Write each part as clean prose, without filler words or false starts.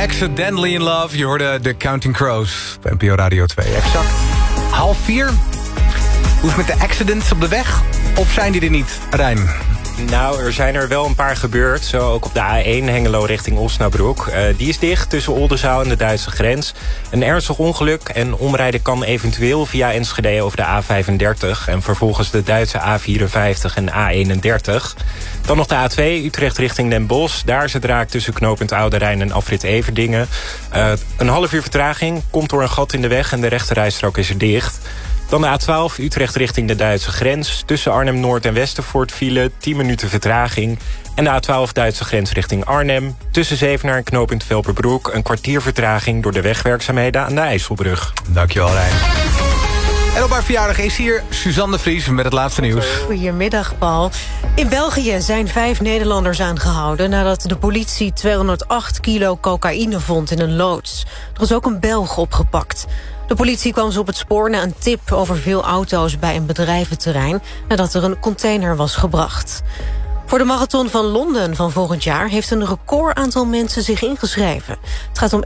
Accidentally in Love. Je hoorde The Counting Crows op NPO Radio 2. Exact 3:30. Hoe is het met de accidents op de weg? Of zijn die er niet, Rijn? Nou, er zijn er wel een paar gebeurd. Zo ook op de A1 Hengelo richting Osnabrück. Die is dicht tussen Oldenzaal en de Duitse grens. Een ernstig ongeluk en omrijden kan eventueel via Enschede over de A35... en vervolgens de Duitse A54 en A31. Dan nog de A2 Utrecht richting Den Bosch. Daar is het raak tussen knooppunt Oude Rijn en afrit Everdingen. Een half uur vertraging komt door een gat in de weg... en de rechterrijstrook is er dicht. Dan de A12 Utrecht richting de Duitse grens. Tussen Arnhem-Noord en Westervoort file 10 minuten vertraging. En de A12 Duitse grens richting Arnhem. Tussen Zevenaar en knooppunt Velperbroek een kwartier vertraging... door de wegwerkzaamheden aan de IJsselbrug. Dankjewel, Rijn. En op haar verjaardag is hier Suzanne de Vries met het laatste nieuws. Goedemiddag, Paul. In België zijn 5 Nederlanders aangehouden... nadat de politie 208 kilo cocaïne vond in een loods. Er is ook een Belg opgepakt. De politie kwam ze op het spoor na een tip over veel auto's bij een bedrijventerrein... nadat er een container was gebracht. Voor de marathon van Londen van volgend jaar... heeft een record aantal mensen zich ingeschreven. Het gaat om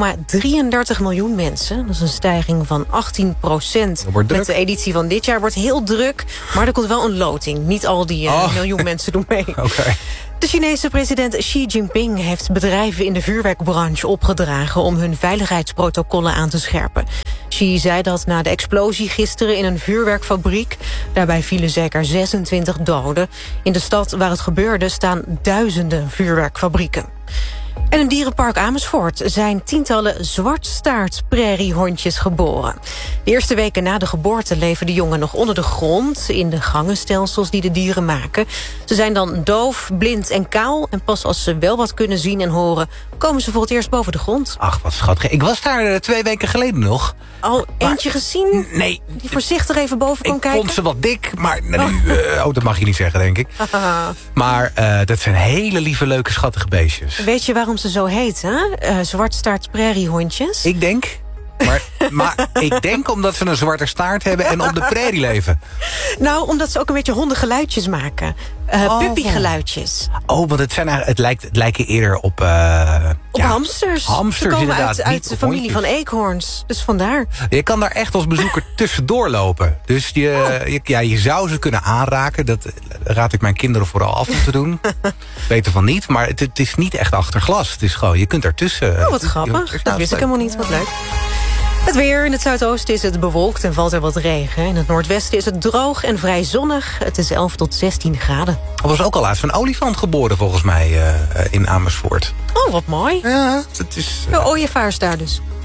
1,33 miljoen mensen. Dat is een stijging van 18%. Met de editie van dit jaar wordt heel druk. Maar er komt wel een loting. Niet al die miljoen mensen doen mee. Okay. De Chinese president Xi Jinping heeft bedrijven in de vuurwerkbranche opgedragen... om hun veiligheidsprotocollen aan te scherpen. Xi zei dat na de explosie gisteren in een vuurwerkfabriek. Daarbij vielen zeker 26 doden. In de stad waar het gebeurde staan duizenden vuurwerkfabrieken. En in dierenpark Amersfoort zijn tientallen zwartstaartprairiehondjes geboren. De eerste weken na de geboorte leven de jongen nog onder de grond... in de gangenstelsels die de dieren maken. Ze zijn dan doof, blind en kaal. En pas als ze wel wat kunnen zien en horen... komen ze voor het eerst boven de grond. Ach, wat schattig. Ik was daar 2 weken geleden nog. Al eentje gezien? Nee. Die voorzichtig even boven kon kijken? Ik vond ze wat dik, maar nu... dat mag je niet zeggen, denk ik. Maar dat zijn hele lieve, leuke, schattige beestjes. Weet je waarom ze zo heet, hè? Zwartstaartprairiehondjes? Ik denk... Maar ik denk omdat ze een zwarte staart hebben en op de prairie leven. Nou, omdat ze ook een beetje hondengeluidjes maken. Puppygeluidjes. Oh, want het lijken eerder op... op hamsters. Hamsters, ze komen inderdaad. uit de familie van eekhoorns. Dus vandaar. Je kan daar echt als bezoeker tussendoor lopen. Dus je zou ze kunnen aanraken. Dat raad ik mijn kinderen vooral af om te doen. Beter van niet. Maar het is niet echt achter glas. Het is gewoon, je kunt ertussen. Oh, wat grappig. Dat wist ik helemaal niet. Wat leuk. Het weer. In het zuidoosten is het bewolkt en valt er wat regen. In het noordwesten is het droog en vrij zonnig. Het is 11 tot 16 graden. Er was ook al laatst een olifant geboren volgens mij in Amersfoort. Oh, wat mooi. Ja, het is... De ooievaars daar dus.